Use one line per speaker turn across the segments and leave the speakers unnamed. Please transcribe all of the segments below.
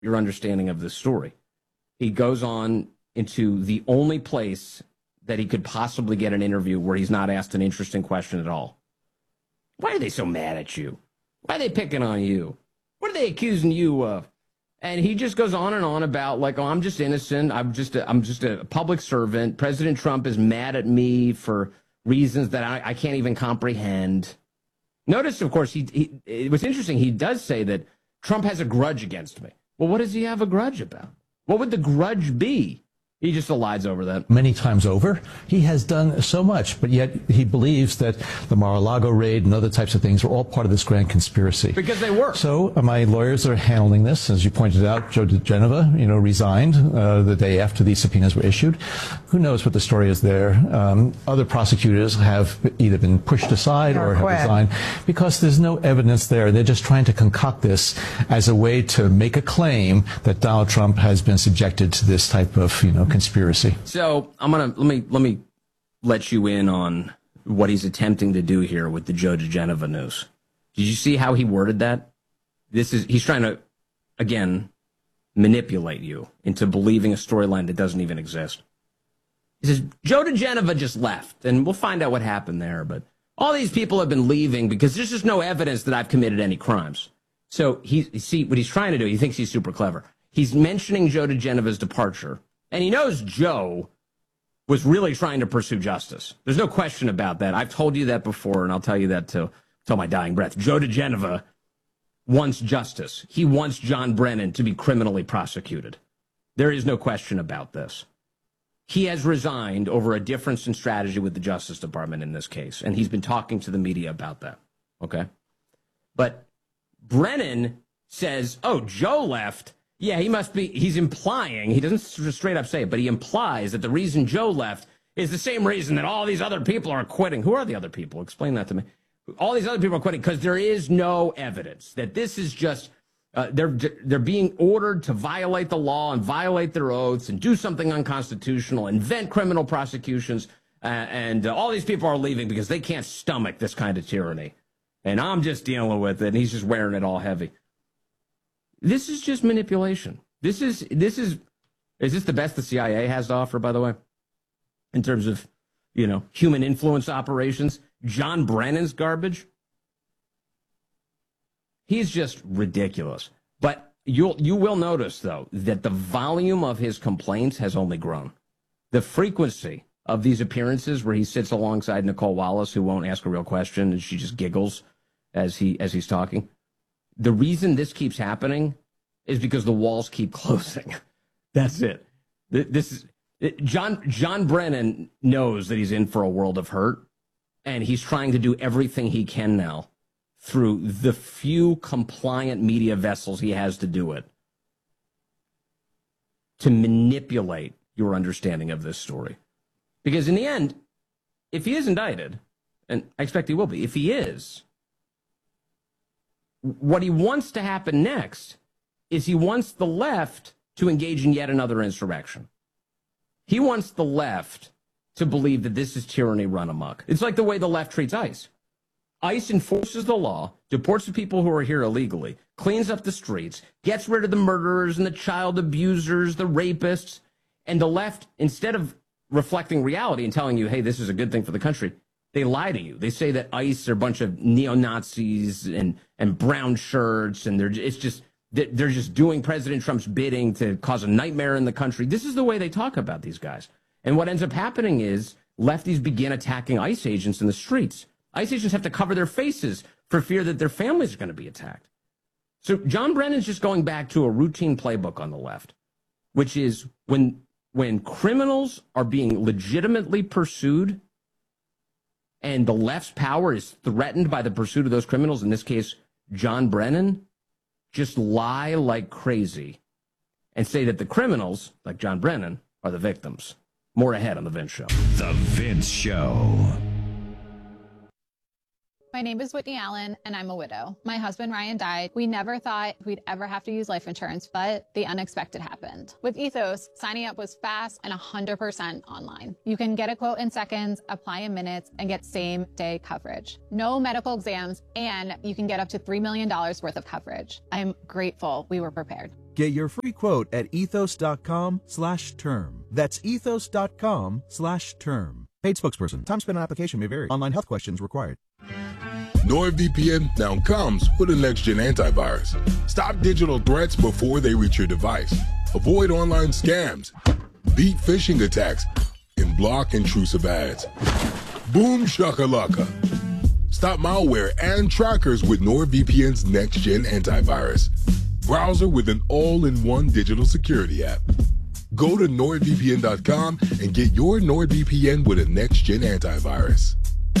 your understanding of this story. He goes on into the only place that he could possibly get an interview where he's not asked an interesting question at all. Why are they so mad at you? Why are they picking on you? What are they accusing you of? And he just goes on and on about, like, oh, I'm just innocent. I'm just a public servant. President Trump is mad at me for reasons that I can't even comprehend. Notice, of course, it was interesting. He does say that Trump has a grudge against me. Well, what does he have a grudge about? What would the grudge be? He just elides over that.
Many times over. He has done so much, but yet he believes that the Mar-a-Lago raid and other types of things are all part of this grand conspiracy.
Because they were.
So my lawyers are handling this. As you pointed out, Joe diGenova, resigned the day after these subpoenas were issued. Who knows what the story is there? Other prosecutors have either been pushed aside or have resigned because there's no evidence there. They're just trying to concoct this as a way to make a claim that Donald Trump has been subjected to this type of, conspiracy.
So let me let you in on what he's attempting to do here with the Joe diGenova news. Did you see how he worded that? He's trying to, again, manipulate you into believing a storyline that doesn't even exist. He says, Joe diGenova just left, and we'll find out what happened there, but all these people have been leaving because there's just no evidence that I've committed any crimes. So see what he's trying to do. He thinks he's super clever. He's mentioning Joe diGenova's departure. And he knows Joe was really trying to pursue justice. There's no question about that. I've told you that before, and I'll tell you that till my dying breath. Joe diGenova wants justice. He wants John Brennan to be criminally prosecuted. There is no question about this. He has resigned over a difference in strategy with the Justice Department in this case, and he's been talking to the media about that. Okay? But Brennan says, oh, Joe left. Yeah, he's implying, he doesn't straight up say it, but he implies that the reason Joe left is the same reason that all these other people are quitting. Who are the other people? Explain that to me. All these other people are quitting because there is no evidence that this is just, they're being ordered to violate the law and violate their oaths and do something unconstitutional, invent criminal prosecutions, and all these people are leaving because they can't stomach this kind of tyranny. And I'm just dealing with it, and he's just wearing it all heavy. This is just manipulation. Is this the best the CIA has to offer, by the way, in terms of, human influence operations? John Brennan's garbage? He's just ridiculous. But you will notice, though, that the volume of his complaints has only grown. The frequency of these appearances where he sits alongside Nicole Wallace, who won't ask a real question, and she just giggles as he's talking. The reason this keeps happening is because the walls keep closing. That's it. John Brennan knows that he's in for a world of hurt, and he's trying to do everything he can now through the few compliant media vessels he has to do it to manipulate your understanding of this story. Because in the end, if he is indicted, and I expect he will be, if he is, what he wants to happen next is he wants the left to engage in yet another insurrection. He wants the left to believe that this is tyranny run amok. It's like the way the left treats ICE. ICE enforces the law, deports the people who are here illegally, cleans up the streets, gets rid of the murderers and the child abusers, the rapists, and the left, instead of reflecting reality and telling you, hey, this is a good thing for the country, they lie to you. They say that ICE are a bunch of neo-Nazis and brown shirts, and they're just doing President Trump's bidding to cause a nightmare in the country. This is the way they talk about these guys. And what ends up happening is lefties begin attacking ICE agents in the streets. ICE agents have to cover their faces for fear that their families are going to be attacked. So John Brennan's just going back to a routine playbook on the left, which is when criminals are being legitimately pursued and the left's power is threatened by the pursuit of those criminals, in this case, John Brennan, just lie like crazy and say that the criminals, like John Brennan, are the victims. More ahead on The Vince Show.
The Vince Show.
My name is Whitney Allen, and I'm a widow. My husband, Ryan, died. We never thought we'd ever have to use life insurance, but the unexpected happened. With Ethos, signing up was fast and 100% online. You can get a quote in seconds, apply in minutes, and get same-day coverage. No medical exams, and you can get up to $3 million worth of coverage. I'm grateful we were prepared.
Get your free quote at ethos.com/term. That's ethos.com/term. Paid spokesperson. Time spent on application may vary. Online health questions required.
NordVPN now comes with a next-gen antivirus. Stop digital threats before they reach your device. Avoid online scams, beat phishing attacks, and block intrusive ads. Boom shakalaka. Stop malware and trackers with NordVPN's next-gen antivirus. Browser with an all-in-one digital security app. Go to NordVPN.com and get your NordVPN with a next-gen antivirus.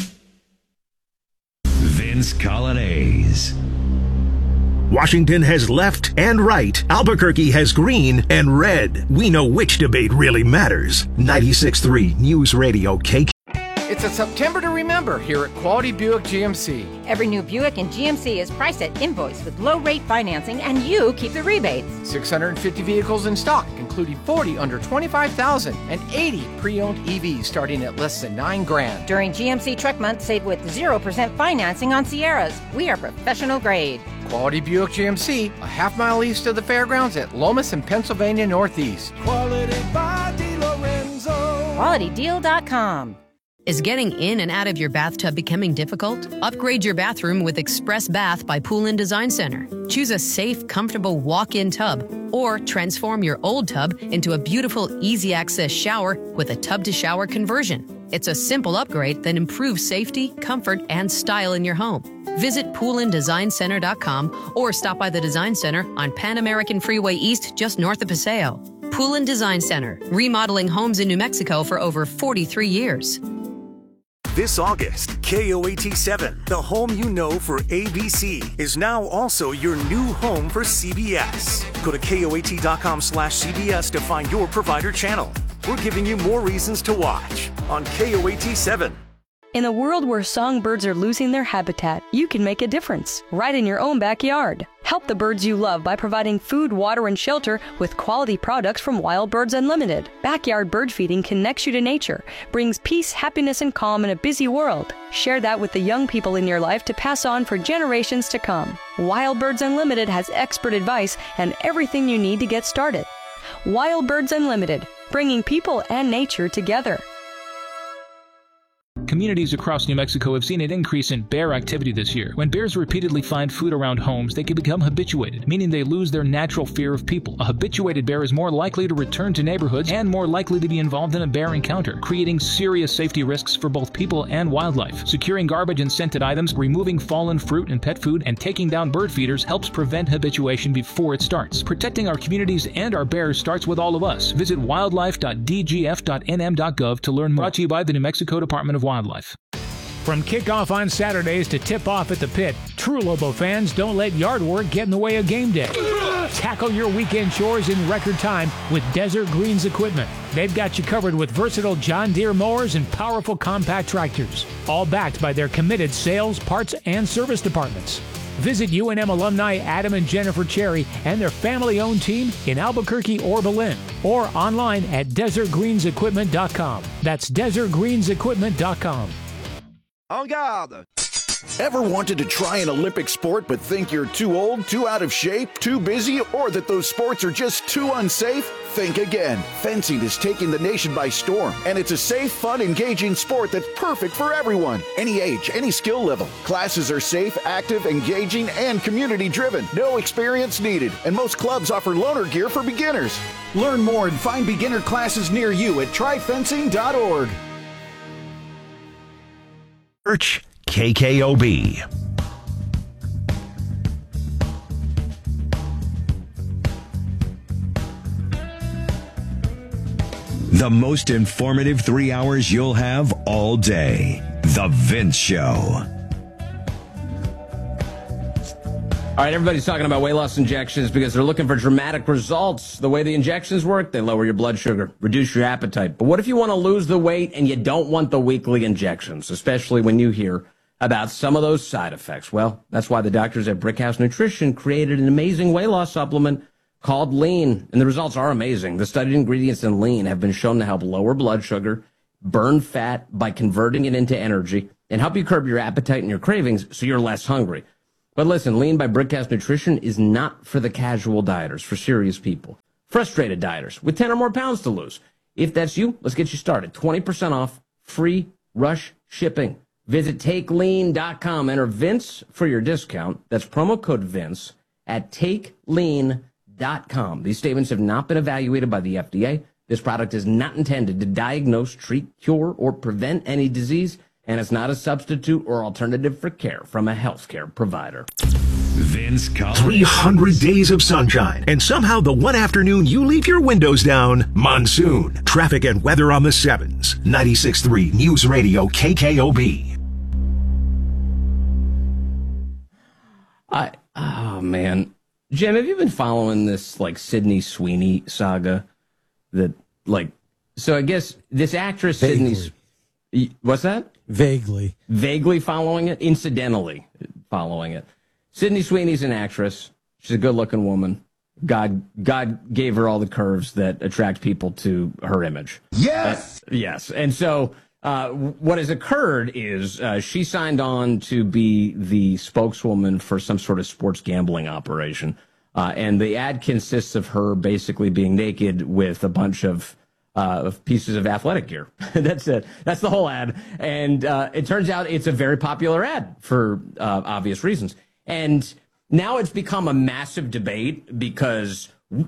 Vince Colonnese.
Washington has left and right. Albuquerque has green and red. We know which debate really matters. 96.3 News Radio KQ.
It's a September to remember here at Quality Buick GMC.
Every new Buick in GMC is priced at invoice with low-rate financing, and you keep the rebates.
650 vehicles in stock, including 40 under $25,000 and 80 pre-owned EVs starting at less than $9,000.
During GMC Truck Month, save with 0% financing on Sierras. We are professional grade.
Quality Buick GMC, a half-mile east of the fairgrounds at Lomas and Pennsylvania Northeast.
Quality by DiLorenzo.
QualityDeal.com.
Is getting in and out of your bathtub becoming difficult? Upgrade your bathroom with Express Bath by Pool & Design Center. Choose a safe, comfortable walk-in tub, or transform your old tub into a beautiful, easy-access shower with a tub-to-shower conversion. It's a simple upgrade that improves safety, comfort, and style in your home. Visit poolanddesignCenter.com or stop by the Design Center on Pan American Freeway East, just north of Paseo. Pool & Design Center, remodeling homes in New Mexico for over 43 years.
This August, KOAT7, the home you know for ABC, is now also your new home for CBS. Go to KOAT.com/CBS to find your provider channel. We're giving you more reasons to watch on KOAT7.
In a world where songbirds are losing their habitat, you can make a difference right in your own backyard. Help the birds you love by providing food, water, and shelter with quality products from Wild Birds Unlimited. Backyard bird feeding connects you to nature, brings peace, happiness, and calm in a busy world. Share that with the young people in your life to pass on for generations to come. Wild Birds Unlimited has expert advice and everything you need to get started. Wild Birds Unlimited, bringing people and nature together.
Communities across New Mexico have seen an increase in bear activity this year. When bears repeatedly find food around homes, they can become habituated, meaning they lose their natural fear of people. A habituated bear is more likely to return to neighborhoods and more likely to be involved in a bear encounter, creating serious safety risks for both people and wildlife. Securing garbage and scented items, removing fallen fruit and pet food, and taking down bird feeders helps prevent habituation before it starts. Protecting our communities and our bears starts with all of us. Visit wildlife.dgf.nm.gov to learn more. Brought to you by the New Mexico Department of Wildlife.
From kickoff on Saturdays to tip-off at the pit, true Lobo fans don't let yard work get in the way of game day. Tackle your weekend chores in record time with Desert Greens equipment. They've got you covered with versatile John Deere mowers and powerful compact tractors, all backed by their committed sales, parts, and service departments. Visit UNM alumni Adam and Jennifer Cherry and their family-owned team in Albuquerque or Belen, or online at desertgreensequipment.com. That's desertgreensequipment.com.
En garde! Ever wanted to try an Olympic sport but think you're too old, too out of shape, too busy, or that those sports are just too unsafe? Think again. Fencing is taking the nation by storm, and it's a safe, fun, engaging sport that's perfect for everyone. Any age, any skill level. Classes are safe, active, engaging, and community-driven. No experience needed, and most clubs offer loaner gear for beginners. Learn more and find beginner classes near you at tryfencing.org.
Church KKOB.
The most informative 3 hours you'll have all day. The Vince Show.
All right, everybody's talking about weight loss injections because they're looking for dramatic results. The way the injections work, they lower your blood sugar, reduce your appetite. But what if you want to lose the weight and you don't want the weekly injections, especially when you hear about some of those side effects? Well, that's why the doctors at Brickhouse Nutrition created an amazing weight loss supplement called Lean, and the results are amazing. The studied ingredients in Lean have been shown to help lower blood sugar, burn fat by converting it into energy, and help you curb your appetite and your cravings so you're less hungry. But listen, Lean by Brickhouse Nutrition is not for the casual dieters, for serious people. Frustrated dieters with 10 or more pounds to lose. If that's you, let's get you started. 20% off, free rush shipping. Visit TakeLean.com. Enter Vince for your discount. That's promo code Vince at TakeLean.com. These statements have not been evaluated by the FDA. This product is not intended to diagnose, treat, cure, or prevent any disease, and it's not a substitute or alternative for care from a healthcare provider.
Vince Collins.
300 days of sunshine, and somehow the one afternoon you leave your windows down, monsoon. Traffic and weather on the 7s. 96.3 News Radio KKOB.
Oh, man. Jim, have you been following this, like, Sydney Sweeney saga? That, like, so I guess this actress, Sydney... What's that?
Vaguely.
Vaguely following it? Incidentally following it. Sydney Sweeney's an actress. She's a good-looking woman. God gave her all the curves that attract people to her image.
Yes!
Yes. And so what has occurred is she signed on to be the spokeswoman for some sort of sports gambling operation. And the ad consists of her basically being naked with a bunch of pieces of athletic gear. That's it. That's the whole ad. And it turns out it's a very popular ad for obvious reasons. And now it's become a massive debate because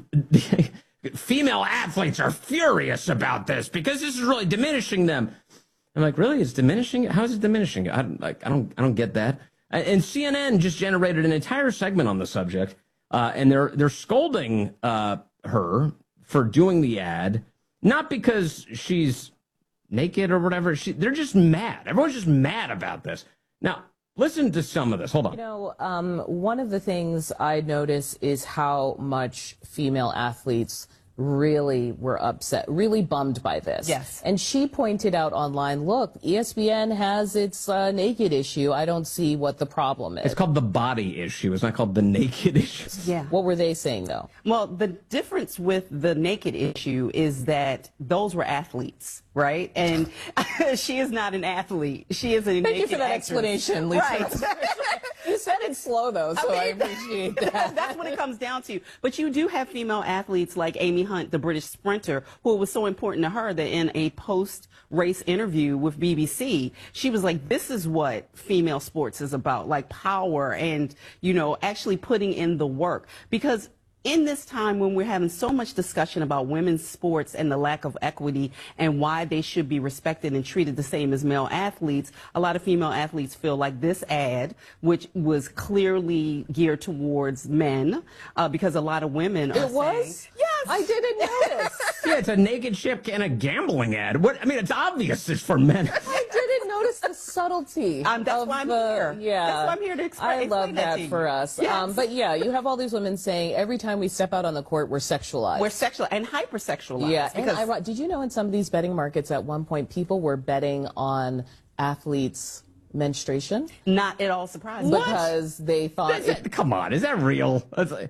female athletes are furious about this because this is really diminishing them. I'm like, really? It's diminishing? How is it diminishing? I don't get that. And CNN just generated an entire segment on the subject, and they're scolding her for doing the ad, not because she's naked or whatever. They're just mad. Everyone's just mad about this. Now, listen to some of this. Hold on.
You know, one of the things I notice is how much female athletes really were upset, really bummed by this.
Yes.
And she pointed out online, look, ESPN has its naked issue. I don't see what the problem is.
It's called the body issue. It's not called the naked issue.
Yeah.
What were they saying, though?
Well, the difference with the naked issue is that those were athletes, right? And she is not an athlete. She is a naked
Thank you for that
actress.
explanation, Lisa.
Right.
You said it slow, though, so I appreciate that.
That's what it comes down to. But you do have female athletes like Amy Hunt, the British sprinter, who it was so important to her that in a post-race interview with BBC, she was like, this is what female sports is about, like power and, you know, actually putting in the work. Because in this time when we're having so much discussion about women's sports and the lack of equity and why they should be respected and treated the same as male athletes, a lot of female athletes feel like this ad, which was clearly geared towards men, because a lot of women are saying,
Yes, I didn't notice.
Yeah, it's a naked chick and a gambling ad. What? I mean, it's obvious it's for men.
I didn't notice the subtlety.
That's why I'm here.
Yeah,
that's why I'm here to explain.
I love that for us.
Yes.
But yeah, you have all these women saying every time we step out on the court, we're sexualized.
We're sexual and hypersexualized.
Yeah,
because
and did you know in some of these betting markets at one point people were betting on athletes' menstruation?
Not at all surprising.
Because they thought...
Come on, is that real?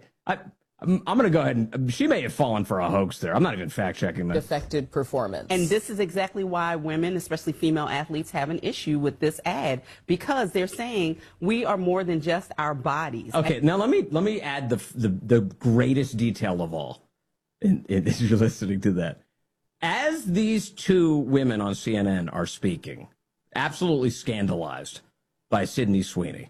I'm going to go ahead and... She may have fallen for a hoax there. I'm not even fact-checking that.
Affected performance.
And this is exactly why women, especially female athletes, have an issue with this ad, because they're saying we are more than just our bodies.
Okay, now let me add the greatest detail of all, as you're listening to that. As these two women on CNN are speaking, absolutely scandalized by Sydney Sweeney,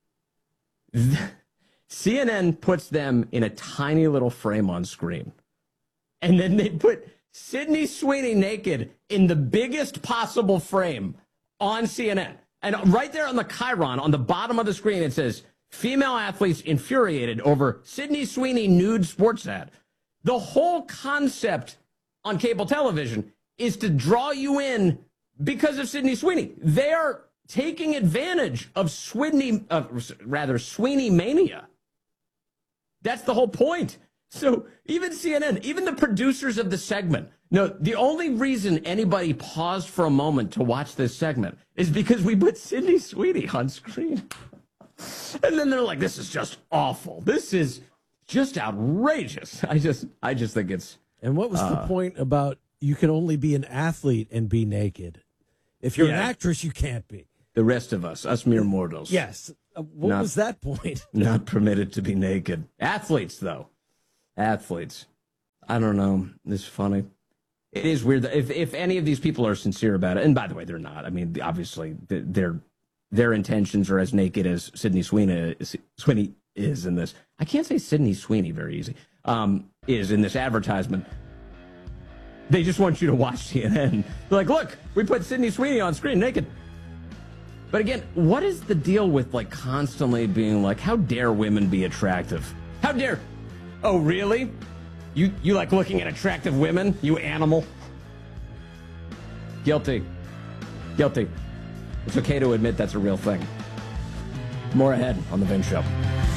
CNN puts them in a tiny little frame on screen. And then they put Sydney Sweeney naked in the biggest possible frame on CNN. And right there on the chyron, on the bottom of the screen, it says, female athletes infuriated over Sydney Sweeney nude sports ad. The whole concept on cable television is to draw you in because of Sydney Sweeney. They are taking advantage of Sweeney mania. That's the whole point. So even CNN, even the producers of the segment, no, the only reason anybody paused for a moment to watch this segment is because we put Sydney Sweeney on screen. And then they're like, this is just awful. This is just outrageous. I just think it's...
And what was the point about you can only be an athlete and be naked? If you're an actress, you can't be.
The rest of us mere mortals.
Yes. What was that point?
Not permitted to be naked. Athletes, though. Athletes. I don't know. It's funny. It is weird. If any of these people are sincere about it, and by the way, they're not. I mean, obviously, their intentions are as naked as Sydney Sweeney is in this. I can't say Sydney Sweeney very easy. Is in this advertisement. They just want you to watch CNN. They're like, look, we put Sydney Sweeney on screen naked. But again, what is the deal with like constantly being like, how dare women be attractive? How dare? Oh, really? You like looking at attractive women, you animal? Guilty. It's okay to admit that's a real thing. More ahead on The Vince Show.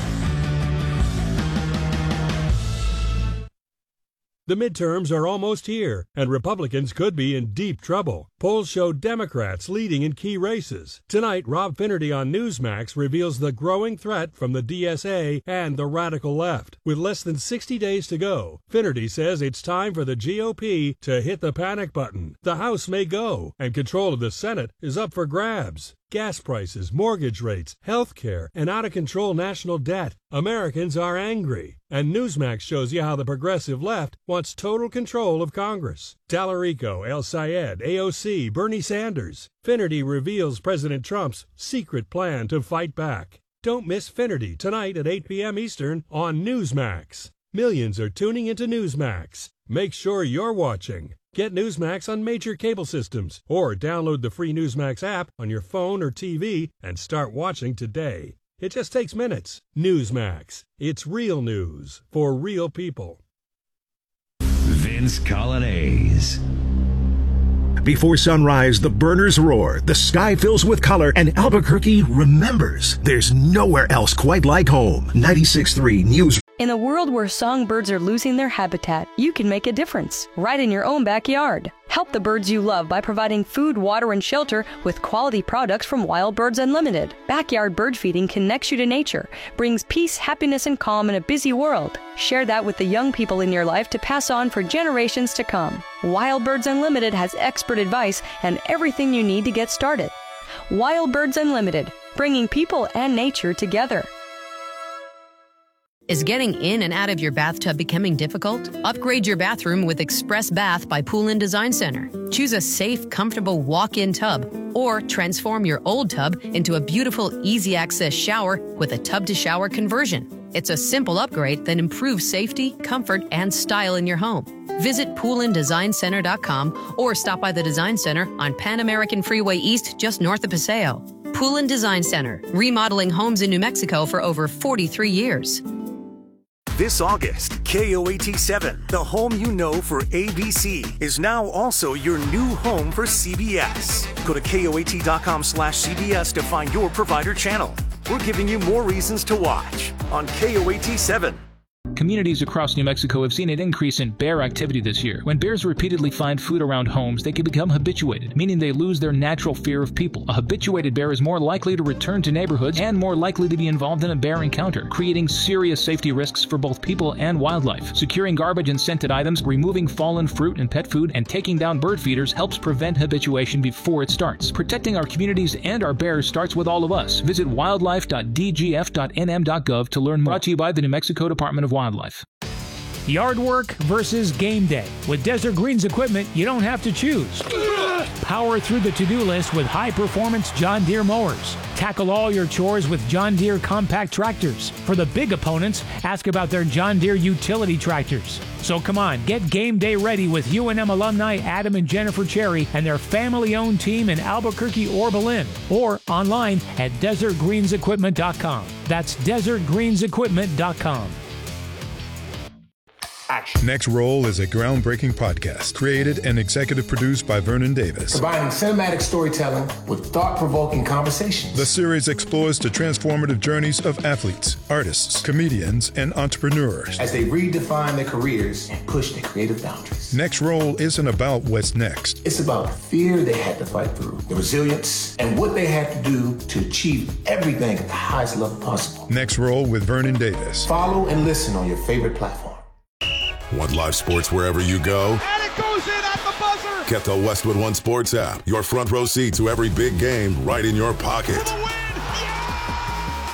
The midterms are almost here, and Republicans could be in deep trouble. Polls show Democrats leading in key races. Tonight, Rob Finnerty on Newsmax reveals the growing threat from the DSA and the radical left. With less than 60 days to go, Finnerty says it's time for the GOP to hit the panic button. The House may go, and control of the Senate is up for grabs. Gas prices, mortgage rates, health care, and out-of-control national debt. Americans are angry. And Newsmax shows you how the progressive left wants total control of Congress. Tallarico, El Sayed, AOC, Bernie Sanders. Finnerty reveals President Trump's secret plan to fight back. Don't miss Finnerty tonight at 8 p.m. Eastern on Newsmax. Millions are tuning into Newsmax. Make sure you're watching. Get Newsmax on major cable systems or download the free Newsmax app on your phone or TV and start watching today. It just takes minutes. Newsmax. It's real news for real people.
Vince Colonnese.
Before sunrise, the burners roar, the sky fills with color, and Albuquerque remembers. There's nowhere else quite like home. 96.3 News.
In a world where songbirds are losing their habitat, you can make a difference right in your own backyard. Help the birds you love by providing food, water, and shelter with quality products from Wild Birds Unlimited. Backyard bird feeding connects you to nature, brings peace, happiness, and calm in a busy world. Share that with the young people in your life to pass on for generations to come. Wild Birds Unlimited has expert advice and everything you need to get started. Wild Birds Unlimited, bringing people and nature together.
Is getting in and out of your bathtub becoming difficult? Upgrade your bathroom with Express Bath by Pool & Design Center. Choose a safe, comfortable walk-in tub, or transform your old tub into a beautiful, easy-access shower with a tub-to-shower conversion. It's a simple upgrade that improves safety, comfort, and style in your home. Visit poolanddesignCenter.com or stop by the Design Center on Pan American Freeway East, just north of Paseo. Pool & Design Center, remodeling homes in New Mexico for over 43 years.
This August, KOAT7, the home you know for ABC, is now also your new home for CBS. Go to KOAT.com/CBS to find your provider channel. We're giving you more reasons to watch on KOAT7.
Communities across New Mexico have seen an increase in bear activity this year. When bears repeatedly find food around homes, they can become habituated, meaning they lose their natural fear of people. A habituated bear is more likely to return to neighborhoods and more likely to be involved in a bear encounter, creating serious safety risks for both people and wildlife. Securing garbage and scented items, removing fallen fruit and pet food, and taking down bird feeders helps prevent habituation before it starts. Protecting our communities and our bears starts with all of us. Visit wildlife.dgf.nm.gov to learn more. Brought to you by the New Mexico Department of Wildlife.
Yard work versus game day. With Desert Greens equipment, you don't have to choose. Power through the to-do list with high-performance John Deere mowers. Tackle all your chores with John Deere compact tractors. For the big opponents, ask about their John Deere utility tractors. So come on, get game day ready with UNM alumni Adam and Jennifer Cherry and their family-owned team in Albuquerque or Berlin, or online at desertgreensequipment.com. That's desertgreensequipment.com.
Action. Next Roll is a groundbreaking podcast created and executive produced by Vernon Davis.
Combining cinematic storytelling with thought-provoking conversations.
The series explores the transformative journeys of athletes, artists, comedians, and entrepreneurs
as they redefine their careers and push their creative boundaries.
Next Roll isn't about what's next.
It's about the fear they had to fight through, the resilience, and what they had to do to achieve everything at the highest level possible.
Next Roll with Vernon Davis.
Follow and listen on your favorite platform.
Want live sports wherever you go?
And it goes in at the buzzer!
Get the Westwood One Sports app. Your front row seat to every big game right in your pocket.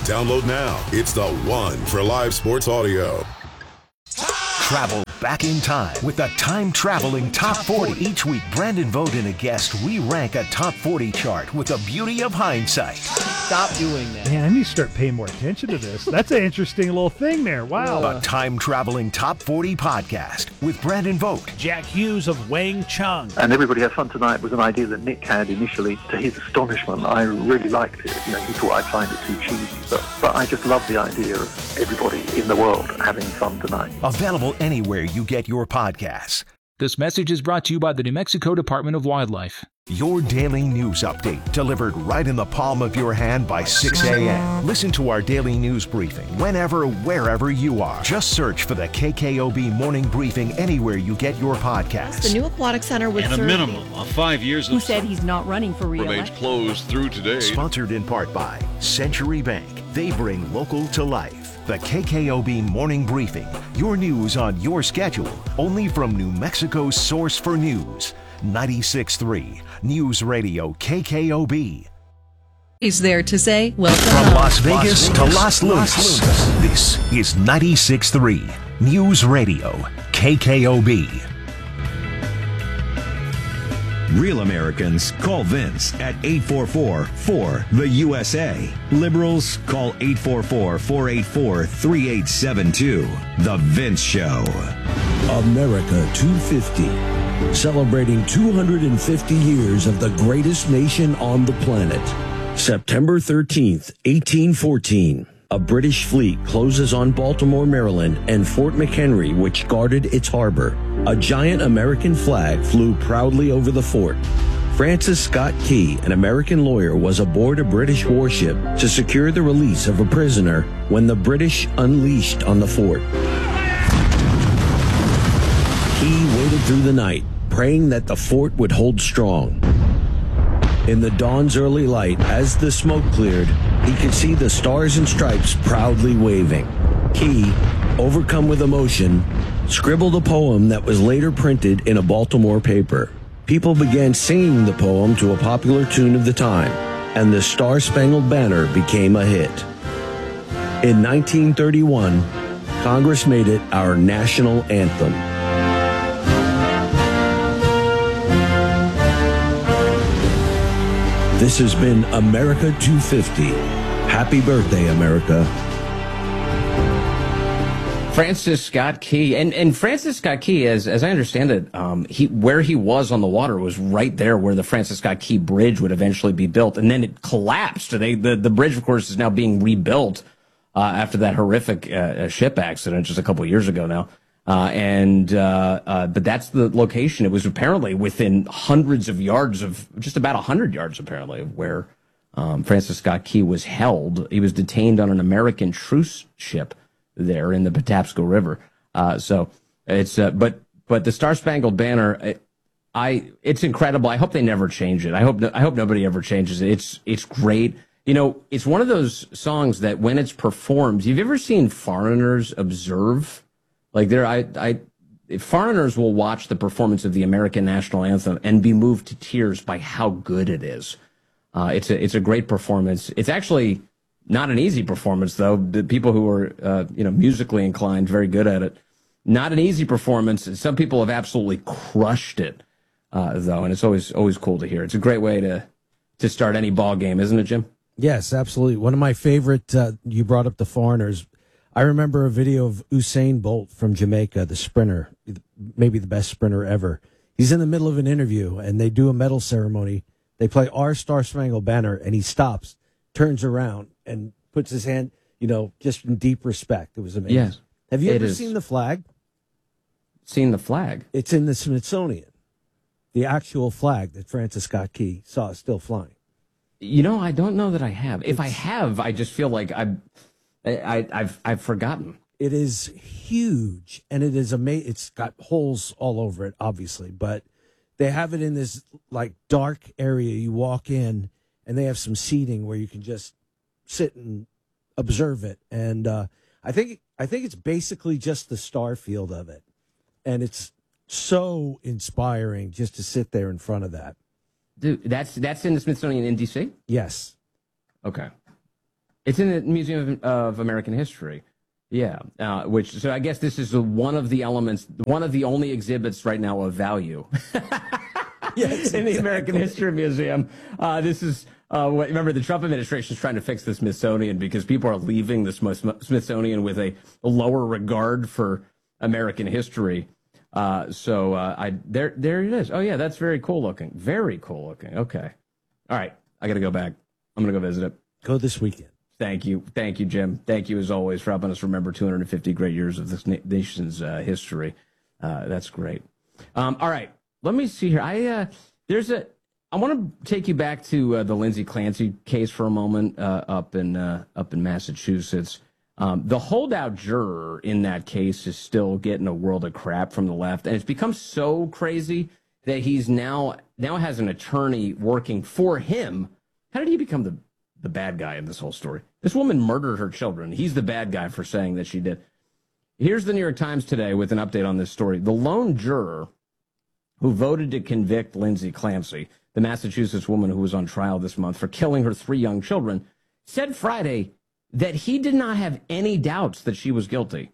Download now. It's the one for live sports audio.
Travel back in time with the time-traveling Top 40. Each week, Brandon Vogt and a guest re-rank a Top 40 chart with the beauty of hindsight.
Stop doing that.
Man, I need to start paying more attention to this. That's an interesting little thing there. Wow.
The time-traveling Top 40 podcast with Brandon Vogt.
Jack Hughes of Wang Chung.
And Everybody Has Fun Tonight was an idea that Nick had initially. To his astonishment, I really liked it. You know, he thought I'd find it too cheesy. But I just love the idea of everybody in the world having fun tonight.
Available anywhere you get your podcasts.
This message is brought to you by the New Mexico Department of Wildlife.
Your daily news update delivered right in the palm of your hand by 6 a.m. Listen to our daily news briefing whenever, wherever you are. Just search for the KKOB Morning Briefing anywhere you get your podcasts.
The new Aquatic Center with
and a minimum of 5 years
who said he's not running for re-election.
Remains closed through today.
Sponsored in part by Century Bank. They bring local to life. The KKOB Morning Briefing. Your news on your schedule. Only from New Mexico's source for news. 96.3 News Radio KKOB.
He's there to say, welcome
from Las Vegas to Las Lunas. This is 96.3 News Radio KKOB.
Real Americans call Vince at 844-4-THE-USA. Liberals call 844-484-3872. The Vince Show.
America 250. Celebrating 250 years of the greatest nation on the planet. September 13th, 1814. A British fleet closes on Baltimore, Maryland, and Fort McHenry, which guarded its harbor. A giant American flag flew proudly over the fort. Francis Scott Key, an American lawyer, was aboard a British warship to secure the release of a prisoner when the British unleashed on the fort. Key waited through the night, praying that the fort would hold strong. In the dawn's early light, as the smoke cleared, he could see the stars and stripes proudly waving. Key, overcome with emotion, scribbled a poem that was later printed in a Baltimore paper. People began singing the poem to a popular tune of the time, and the Star-Spangled Banner became a hit. In 1931, Congress made it our national anthem. This has been America 250. Happy birthday, America.
Francis Scott Key. And Francis Scott Key, as I understand it, where he was on the water was right there where the Francis Scott Key Bridge would eventually be built. And then it collapsed. The bridge, of course, is now being rebuilt after that horrific ship accident just a couple of years ago now. But that's the location. It was apparently within hundreds of yards of, just about 100 yards apparently, of where Francis Scott Key was held. He was detained on an American truce ship there in the Patapsco River. So it's, but the Star-Spangled Banner, it's incredible. I hope they never change it. I hope nobody ever changes it. It's great. You know, it's one of those songs that when it's performed, you've ever seen foreigners observe? Like foreigners will watch the performance of the American national anthem and be moved to tears by how good it is. It's a great performance. It's actually not an easy performance, though. The people who are musically inclined, very good at it. Not an easy performance. Some people have absolutely crushed it, though, and it's always cool to hear. It's a great way to start any ball game, isn't it, Jim?
Yes, absolutely. One of my favorite. You brought up the foreigners. I remember a video of Usain Bolt from Jamaica, the sprinter, maybe the best sprinter ever. He's in the middle of an interview, and they do a medal ceremony. They play Our Star-Spangled Banner, and he stops, turns around, and puts his hand, just in deep respect. It was amazing.
Yes.
Have you ever seen the flag?
Seen the flag?
It's in the Smithsonian. The actual flag that Francis Scott Key saw is still flying.
I don't know that I have. If I have, I just feel like I've forgotten.
It is huge, and it is amazing. It's got holes all over it, obviously, but they have it in this dark area. You walk in, and they have some seating where you can just sit and observe it. And I think it's basically just the star field of it, and it's so inspiring just to sit there in front of that.
Dude, that's in the Smithsonian in D.C.?
Yes.
Okay. It's in the Museum of American History. Yeah, so I guess this is one of the elements, one of the only exhibits right now of value. Yes, in the American History Museum. This is, remember, the Trump administration is trying to fix the Smithsonian because people are leaving the Smithsonian with a lower regard for American history. There it is. Oh, yeah, that's very cool looking. Very cool looking. Okay. All right, I got to go back. I'm going to go visit it.
Go this weekend.
Thank you. Thank you, Jim. Thank you, as always, for helping us remember 250 great years of this nation's history. That's great. All right. Let me see here. I want to take you back to the Lindsay Clancy case for a moment up in Massachusetts. The holdout juror in that case is still getting a world of crap from the left, and it's become so crazy that he's now has an attorney working for him. How did he become the bad guy in this whole story? This woman murdered her children. He's the bad guy for saying that she did. Here's the New York Times today with an update on this story. The lone juror who voted to convict Lindsay Clancy, the Massachusetts woman who was on trial this month for killing her 3 young children, said Friday that he did not have any doubts that she was guilty.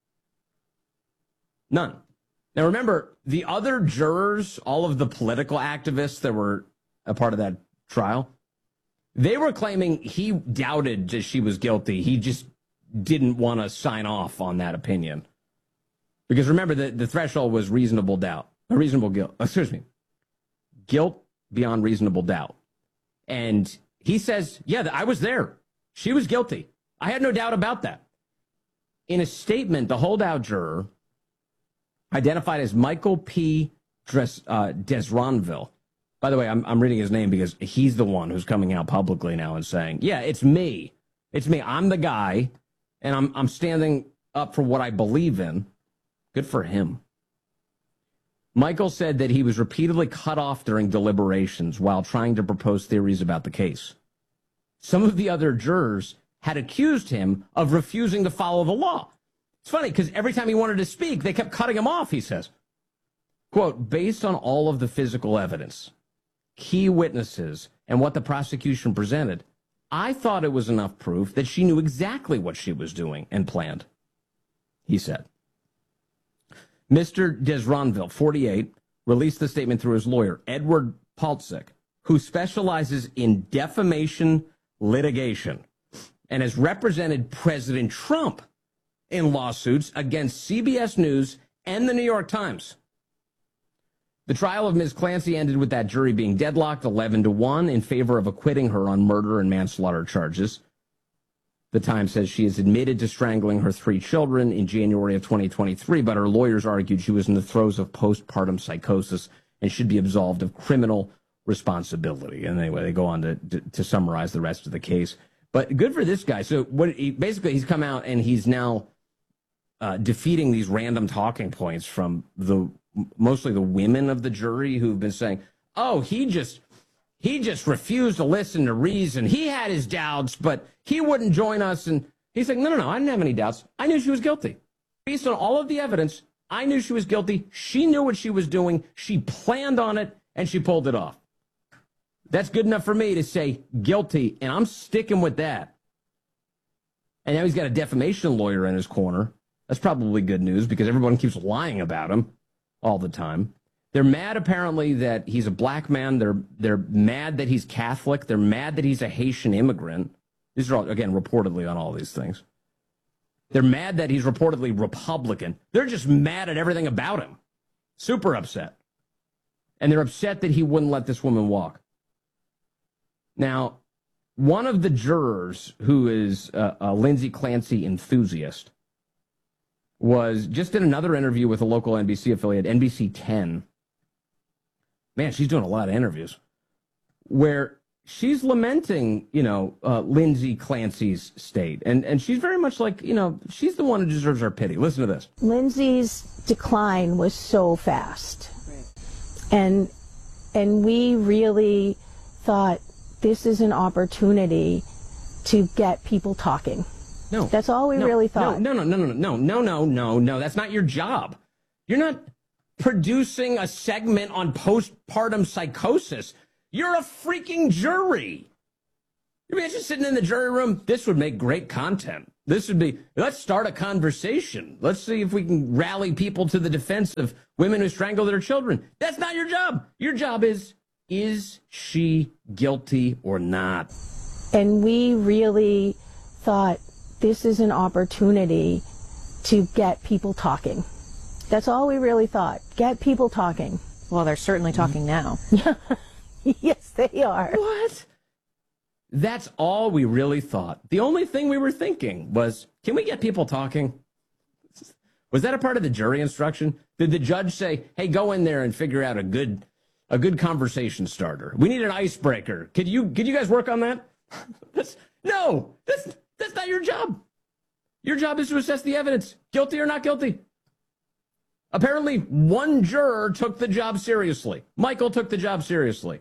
None. Now, remember, the other jurors, all of the political activists that were a part of that trial, they were claiming he doubted that she was guilty. He just didn't want to sign off on that opinion. Because remember, the threshold was reasonable doubt. Reasonable guilt. Excuse me. Guilt beyond reasonable doubt. And he says, yeah, I was there. She was guilty. I had no doubt about that. In a statement, the holdout juror, identified as Michael P. Desronville. By the way, I'm reading his name because he's the one who's coming out publicly now and saying, yeah, it's me. It's me. I'm the guy, and I'm standing up for what I believe in. Good for him. Michael said that he was repeatedly cut off during deliberations while trying to propose theories about the case. Some of the other jurors had accused him of refusing to follow the law. It's funny because every time he wanted to speak, they kept cutting him off, he says. Quote, based on all of the physical evidence, key witnesses, and what the prosecution presented, I thought it was enough proof that she knew exactly what she was doing and planned, he said. Mr. Desronville, 48, released the statement through his lawyer, Edward Paltzik, who specializes in defamation litigation and has represented President Trump in lawsuits against CBS News and the New York Times. The trial of Ms. Clancy ended with that jury being deadlocked 11-1 in favor of acquitting her on murder and manslaughter charges. The Times says she has admitted to strangling her 3 children in January of 2023, but her lawyers argued she was in the throes of postpartum psychosis and should be absolved of criminal responsibility. And anyway, they go on to summarize the rest of the case. But good for this guy. So he's come out and he's now defeating these random talking points from mostly the women of the jury who've been saying, oh, he just refused to listen to reason. He had his doubts, but he wouldn't join us. And he's like, no, I didn't have any doubts. I knew she was guilty. Based on all of the evidence, I knew she was guilty. She knew what she was doing. She planned on it, and she pulled it off. That's good enough for me to say guilty, and I'm sticking with that. And now he's got a defamation lawyer in his corner. That's probably good news because everyone keeps lying about him all the time. They're mad, apparently, that he's a black man. They're mad that he's Catholic. They're mad that he's a Haitian immigrant. These are all, again, reportedly on all these things. They're mad that he's reportedly Republican. They're just mad at everything about him. Super upset. And they're upset that he wouldn't let this woman walk. Now, one of the jurors, who is a Lindsay Clancy enthusiast, was just in another interview with a local NBC affiliate, NBC 10. Man, she's doing a lot of interviews where she's lamenting, Lindsay Clancy's state. And she's very much like, she's the one who deserves our pity. Listen to this.
Lindsay's decline was so fast. And we really thought this is an opportunity to get people talking.
No.
That's all we really thought.
No. That's not your job. You're not producing a segment on postpartum psychosis. You're a freaking jury. Imagine sitting in the jury room. This would make great content. This would be, let's start a conversation. Let's see if we can rally people to the defense of women who strangle their children. That's not your job. Your job is she guilty or not?
And we really thought this is an opportunity to get people talking. That's all we really thought. Get people talking.
Well, they're certainly talking now.
Yes, they are.
What? That's all we really thought. The only thing we were thinking was, can we get people talking? Was that a part of the jury instruction? Did the judge say, hey, go in there and figure out a good conversation starter? We need an icebreaker. Could you guys work on that? That's not your job. Your job is to assess the evidence. Guilty or not guilty. Apparently, one juror took the job seriously. Michael took the job seriously.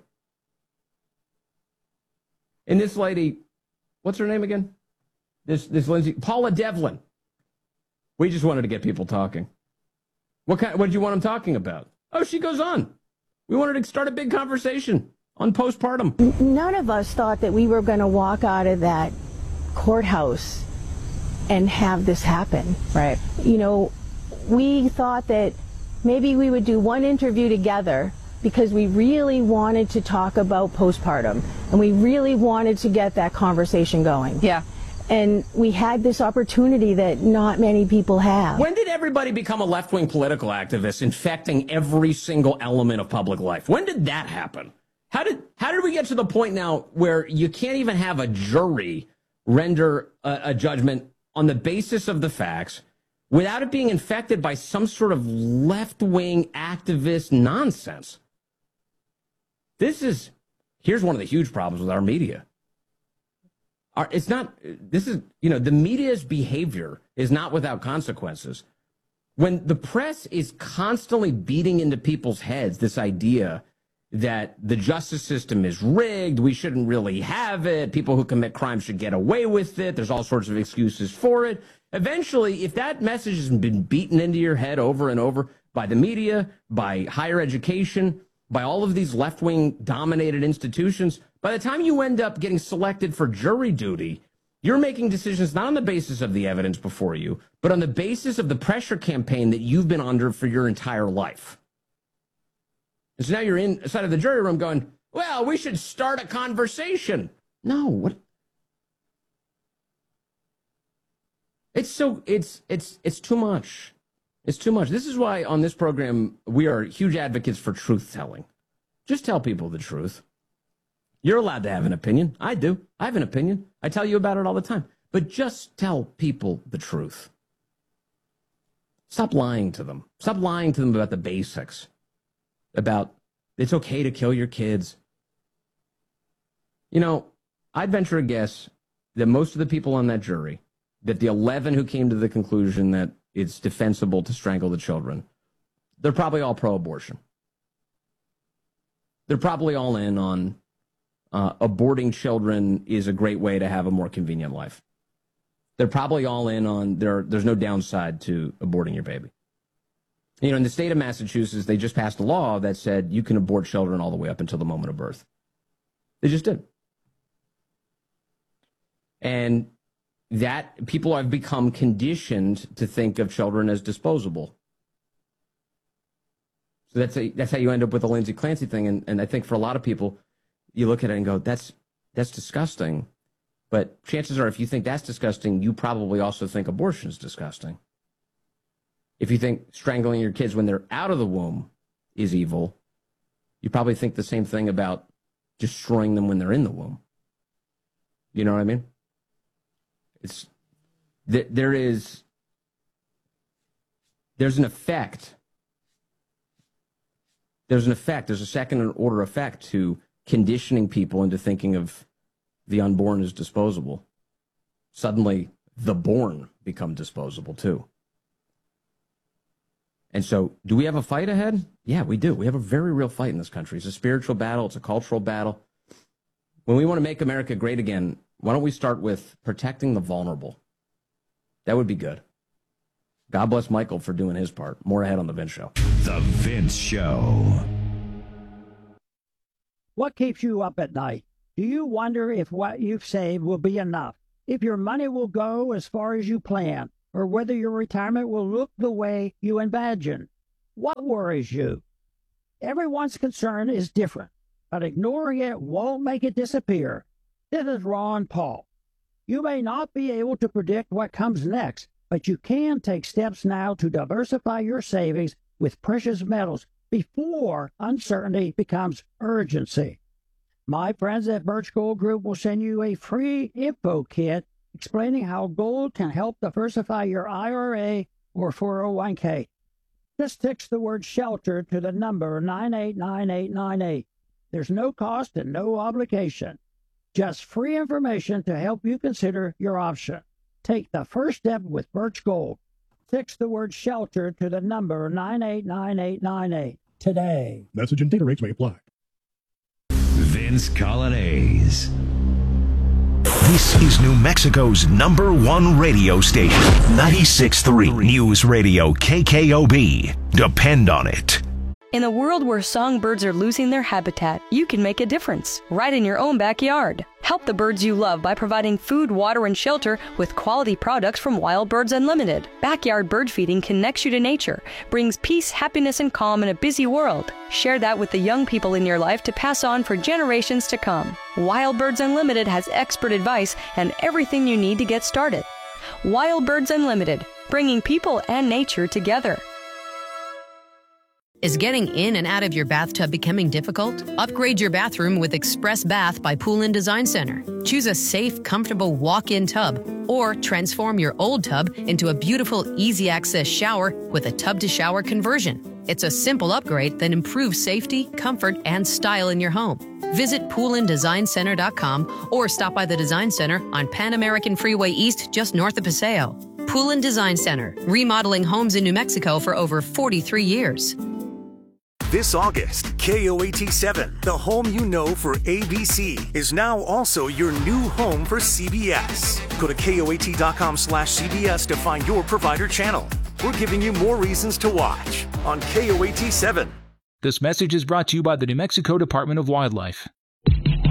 And this lady, what's her name again? This Lindsay, Paula Devlin. We just wanted to get people talking. What did you want them talking about? Oh, she goes on. We wanted to start a big conversation on postpartum.
None of us thought that we were going to walk out of that courthouse and have this happen.
Right.
You know, we thought that maybe we would do one interview together because we really wanted to talk about postpartum and we really wanted to get that conversation going.
Yeah.
And we had this opportunity that not many people have.
When did everybody become a left-wing political activist infecting every single element of public life? When did that happen? How did we get to the point now where you can't even have a jury render a judgment on the basis of the facts without it being infected by some sort of left-wing activist nonsense? Here's one of the huge problems with our media. The media's behavior is not without consequences. When the press is constantly beating into people's heads this idea that the justice system is rigged, we shouldn't really have it, people who commit crime should get away with it, there's all sorts of excuses for it. Eventually, if that message has been beaten into your head over and over by the media, by higher education, by all of these left-wing dominated institutions, by the time you end up getting selected for jury duty, you're making decisions not on the basis of the evidence before you, but on the basis of the pressure campaign that you've been under for your entire life. And so now you're inside of the jury room going, well, we should start a conversation. No, what? It's too much. It's too much. This is why on this program, we are huge advocates for truth-telling. Just tell people the truth. You're allowed to have an opinion. I do. I have an opinion. I tell you about it all the time. But just tell people the truth. Stop lying to them. Stop lying to them about the basics. About it's okay to kill your kids. You know, I'd venture a guess that most of the people on that jury, that the 11 who came to the conclusion that it's defensible to strangle the children, they're probably all pro-abortion. They're probably all in on aborting children is a great way to have a more convenient life. They're probably all in on there's no downside to aborting your baby. You know, in the state of Massachusetts, they just passed a law that said you can abort children all the way up until the moment of birth. They just did. And that people have become conditioned to think of children as disposable. So that's how you end up with the Lindsay Clancy thing. And I think for a lot of people, you look at it and go, that's disgusting. But chances are, if you think that's disgusting, you probably also think abortion is disgusting. If you think strangling your kids when they're out of the womb is evil, you probably think the same thing about destroying them when they're in the womb. You know what I mean? There's an effect. There's a second order effect to conditioning people into thinking of the unborn as disposable. Suddenly, the born become disposable too. And so, do we have a fight ahead? Yeah, we do. We have a very real fight in this country. It's a spiritual battle. It's a cultural battle. When we want to make America great again, why don't we start with protecting the vulnerable? That would be good. God bless Michael for doing his part. More ahead on The Vince Show.
The Vince Show.
What keeps you up at night? Do you wonder if what you've saved will be enough? If your money will go as far as you plan, or whether your retirement will look the way you imagine? What worries you? Everyone's concern is different, but ignoring it won't make it disappear. This is Ron Paul. You may not be able to predict what comes next, but you can take steps now to diversify your savings with precious metals before uncertainty becomes urgency. My friends at Birch Gold Group will send you a free info kit explaining how gold can help diversify your IRA or 401k. Just text the word SHELTER to the number 989898. There's no cost and no obligation. Just free information to help you consider your option. Take the first step with Birch Gold. Text the word SHELTER to the number 989898 today.
Message and data rates may apply.
Vince Colonnese.
This is New Mexico's #1 radio station, 96.3 News Radio KKOB. Depend on it.
In a world where songbirds are losing their habitat, you can make a difference right in your own backyard. Help the birds you love by providing food, water, and shelter with quality products from Wild Birds Unlimited. Backyard bird feeding connects you to nature, brings peace, happiness, and calm in a busy world. Share that with the young people in your life to pass on for generations to come. Wild Birds Unlimited has expert advice and everything you need to get started. Wild Birds Unlimited, bringing people and nature together.
Is getting in and out of your bathtub becoming difficult? Upgrade your bathroom with Express Bath by Pool & Design Center. Choose a safe, comfortable walk-in tub, or transform your old tub into a beautiful, easy-access shower with a tub-to-shower conversion. It's a simple upgrade that improves safety, comfort, and style in your home. Visit poolanddesignCenter.com or stop by the Design Center on Pan American Freeway East, just north of Paseo. Pool & Design Center, remodeling homes in New Mexico for over 43 years.
This August, KOAT7, the home you know for ABC, is now also your new home for CBS. Go to KOAT.com/CBS to find your provider channel. We're giving you more reasons to watch on KOAT7.
This message is brought to you by the New Mexico Department of Wildlife.